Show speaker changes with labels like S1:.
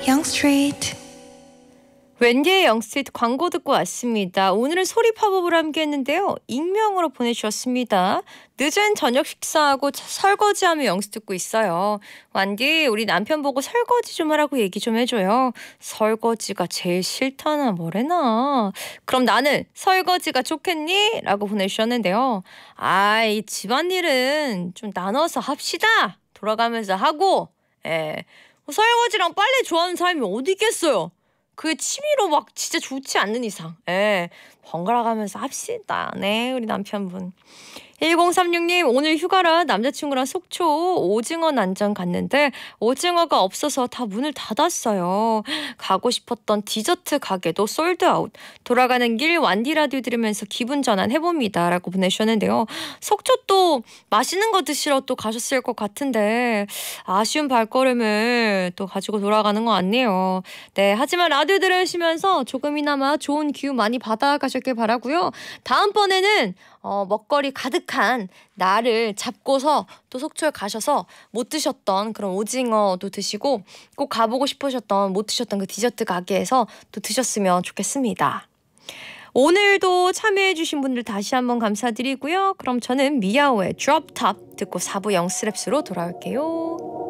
S1: 영스트리트.
S2: 웬디의 영스트리트 광고 듣고 왔습니다. 오늘은 소리 팝업을 함께 했는데요. 익명으로 보내주셨습니다. 늦은 저녁 식사하고 설거지하며 영스 듣고 있어요. 완디, 우리 남편 보고 설거지 좀 하라고 얘기 좀 해줘요. 설거지가 제일 싫다나 뭐래나. 그럼 나는 설거지가 좋겠니? 라고 보내주셨는데요. 이 집안일은 좀 나눠서 합시다. 돌아가면서 하고. 설거지랑 빨래 좋아하는 사람이 어디 있겠어요. 그게 취미로 막 진짜 좋지 않는 이상. 번갈아 가면서 합시다. 네, 우리 남편분. 1036님, 오늘 휴가라 남자친구랑 속초 오징어 난장 갔는데 오징어가 없어서 다 문을 닫았어요. 가고 싶었던 디저트 가게도 솔드아웃. 돌아가는 길 완디 라디오 들으면서 기분 전환 해봅니다. 라고 보내주셨는데요. 속초 또 맛있는 거 드시러 또 가셨을 것 같은데 아쉬운 발걸음을 또 가지고 돌아가는 거 같네요. 네, 하지만 라디오 들으시면서 조금이나마 좋은 기운 많이 받아가셨길 바라고요. 다음번에는 먹거리 가득한 날을 잡고서 또 속초에 가셔서 못 드셨던 그런 오징어도 드시고 꼭 가보고 싶으셨던 못 드셨던 그 디저트 가게에서 또 드셨으면 좋겠습니다. 오늘도 참여해주신 분들 다시 한번 감사드리고요. 그럼 저는 미아오의 드롭 탑 듣고 4부 영스랩스로 돌아올게요.